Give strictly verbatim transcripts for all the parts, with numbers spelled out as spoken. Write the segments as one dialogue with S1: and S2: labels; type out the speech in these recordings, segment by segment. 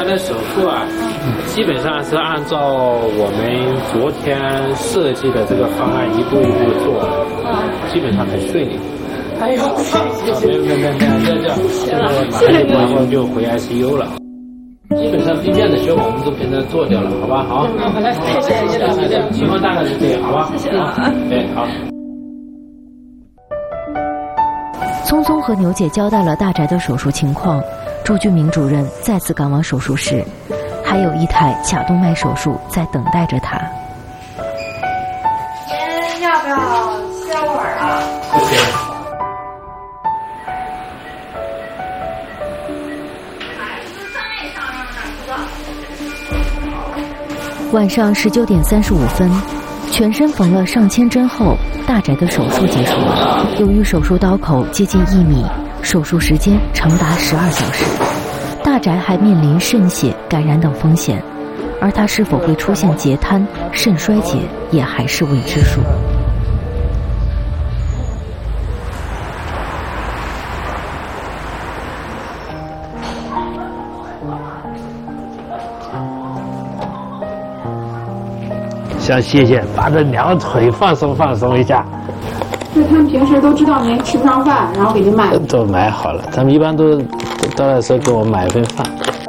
S1: 他的手术啊，基本上是按照我们昨天设计的这个方案一步一步做，基本上很顺利。
S2: 哎呦，
S1: 没有没有没有没有，这这，现在马上就马上就回 I C U 了。基本上病变的血管我们都给他做掉了，好吧？好，
S2: 谢谢谢谢谢谢，
S1: 情况大概是这样，好吧？
S2: 谢谢啊，
S1: 对，好。
S3: 聪聪和牛姐交代了大宅的手术情况，朱俊明主任再次赶往手术室，还有一台髂动脉手术在等待着他。
S2: 您要不要歇会儿啊？
S1: 谢谢。
S3: 晚上十九点三十五分，全身缝了上千针后，大宅的手术结束了。由于手术刀口接近一米，手术时间长达十二小时，大宅还面临渗血、感染等风险，而他是否会出现截瘫、肾衰竭，也还是未知数。
S4: 想歇歇，把这两个腿放松放松一下。
S5: 那他们平时都知道您吃不上饭，然后给您买？
S4: 都买好了，他们一般都到那时候给我买一份饭。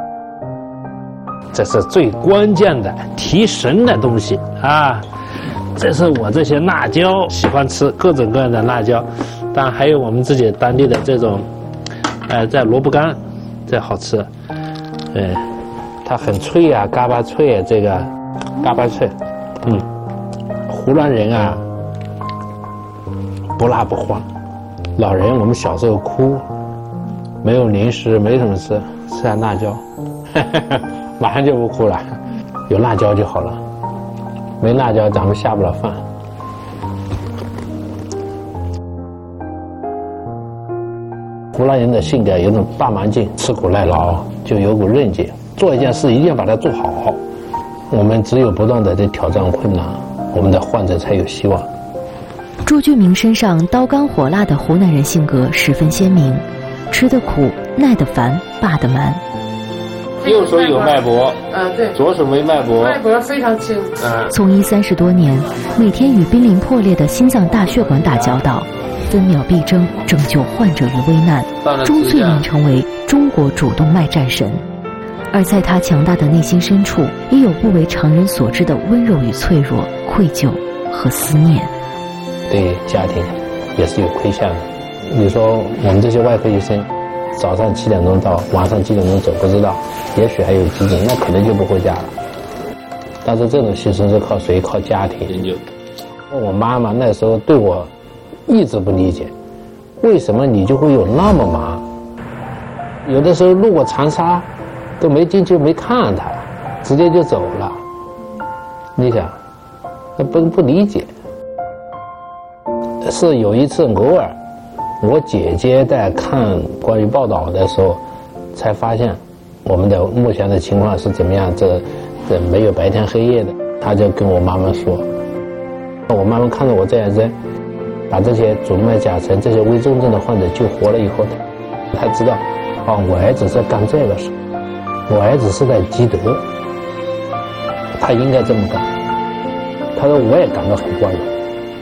S4: 这是最关键的提神的东西啊！这是我这些辣椒，喜欢吃各种各样的辣椒，当然还有我们自己当地的这种，呃，这萝卜干，这好吃。嗯，它很脆啊，嘎巴脆啊，这个嘎巴脆。嗯，湖南人啊，不辣不欢。老人我们小时候哭，没有零食，没什么吃，吃点辣椒，马上就不哭了。有辣椒就好了，没辣椒咱们下不了饭。湖南人的性格有种大蛮劲，吃苦耐劳，就有股韧劲，做一件事一定要把它做好。我们只有不断的在挑战困难，我们的患者才有希望。
S3: 朱俊明身上刀刚火辣的湖南人性格十分鲜明，吃得苦，耐得烦，霸得蛮。
S1: 右手有脉搏，
S2: 啊对，
S1: 左手没脉搏，
S2: 脉搏非常轻。
S1: 嗯，
S3: 从医三十多年，每天与濒临破裂的心脏大血管打交道，分秒必争，拯救患者于危难，钟淬宁成为中国主动脉战神。而在他强大的内心深处，也有不为常人所知的温柔与脆弱、愧疚和思念。
S4: 对家庭也是有亏欠的。你说我们这些外科医生，早上七点钟到，晚上几点钟走不知道，也许还有急诊，那可能就不回家了。但是这种牺牲是靠谁？靠家庭。我妈妈那时候对我一直不理解，为什么你就会有那么忙？有的时候路过长沙，都没进去没看他，直接就走了。你想，那不不理解。是有一次偶尔，我姐姐在看关于报道的时候，才发现我们的目前的情况是怎么样，这这没有白天黑夜的。她就跟我妈妈说，我妈妈看到我这样人，把这些主动脉夹层这些危重症的患者救活了以后，她知道，啊，我儿子在干这个事，我儿子是在积德，他应该这么干。他说我也感到很光荣。